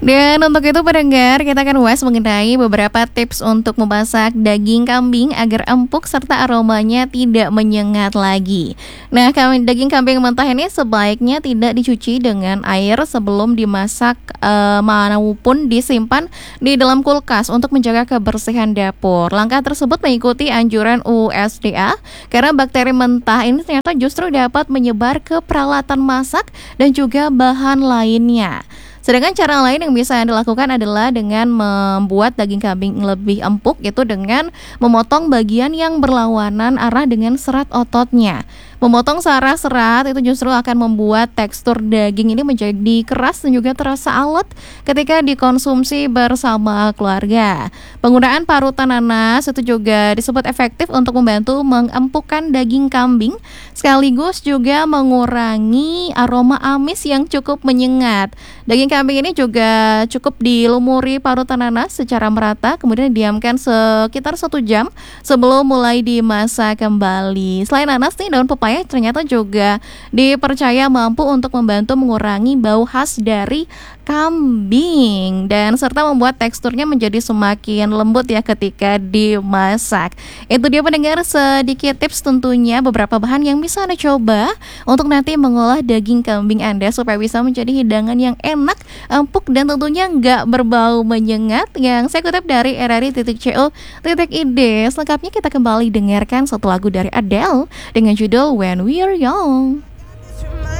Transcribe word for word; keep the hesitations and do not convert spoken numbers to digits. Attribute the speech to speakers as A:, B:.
A: Dan untuk itu pendengar, kita akan ulas mengenai beberapa tips untuk memasak daging kambing agar empuk serta aromanya tidak menyengat lagi. Nah, kami- daging kambing mentah ini sebaiknya tidak dicuci dengan air sebelum dimasak eh, maupun disimpan di dalam kulkas untuk menjaga kebersihan dapur. Langkah tersebut mengikuti anjuran U S D A karena bakteri mentah ini ternyata justru dapat menyebar ke peralatan masak dan juga bahan lainnya. Sedangkan cara lain yang bisa Anda lakukan adalah dengan membuat daging kambing lebih empuk, yaitu dengan memotong bagian yang berlawanan arah dengan serat ototnya. Memotong serat-serat itu justru akan membuat tekstur daging ini menjadi keras dan juga terasa alot ketika dikonsumsi bersama keluarga. Penggunaan parutan nanas itu juga disebut efektif untuk membantu mengempukkan daging kambing sekaligus juga mengurangi aroma amis yang cukup menyengat. Daging kambing ini juga cukup dilumuri parutan nanas secara merata, kemudian diamkan sekitar satu jam sebelum mulai dimasak kembali. Selain nanas nih, daun pepaya ternyata juga dipercaya mampu untuk membantu mengurangi bau khas dari kambing dan serta membuat teksturnya menjadi semakin lembut ya ketika dimasak. Itu dia pendengar sedikit tips, tentunya beberapa bahan yang bisa Anda coba untuk nanti mengolah daging kambing Anda supaya bisa menjadi hidangan yang enak, empuk dan tentunya nggak berbau menyengat, yang saya kutip dari r r i titik co titik i d. Selengkapnya kita kembali dengarkan satu lagu dari Adele dengan judul When We Are Young.